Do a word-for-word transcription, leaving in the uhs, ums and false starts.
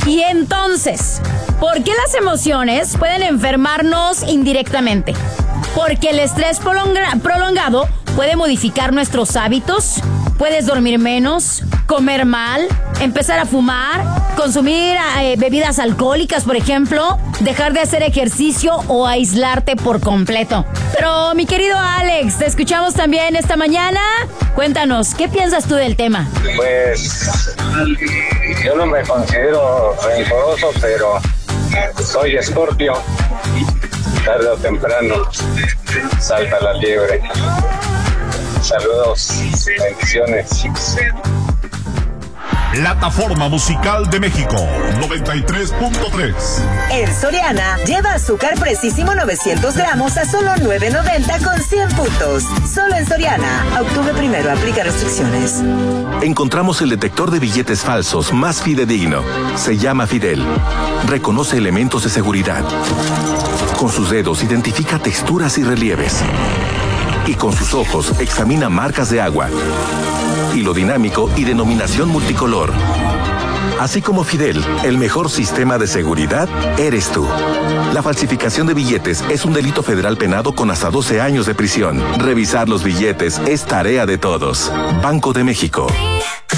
Y entonces, ¿por qué las emociones pueden enfermarnos indirectamente? Porque el estrés prolonga- prolongado puede modificar nuestros hábitos. Puedes dormir menos, comer mal, empezar a fumar, consumir eh, bebidas alcohólicas, por ejemplo, dejar de hacer ejercicio o aislarte por completo. Pero, mi querido Alex, te escuchamos también esta mañana. Cuéntanos, ¿qué piensas tú del tema? Pues yo no me considero rencoroso, pero soy Escorpio. Tarde o temprano salta la liebre. Saludos, bendiciones. Plataforma Musical de México noventa y tres punto tres. En Soriana, lleva azúcar precisísimo novecientos gramos a solo nueve noventa con cien puntos. Solo en Soriana. Octubre primero, aplica restricciones. Encontramos el detector de billetes falsos más fidedigno. Se llama Fidel. Reconoce elementos de seguridad. Con sus dedos identifica texturas y relieves. Y con sus ojos examina marcas de agua, hilo dinámico y denominación multicolor. Así como Fidel, el mejor sistema de seguridad eres tú. La falsificación de billetes es un delito federal penado con hasta doce años de prisión. Revisar los billetes es tarea de todos. Banco de México.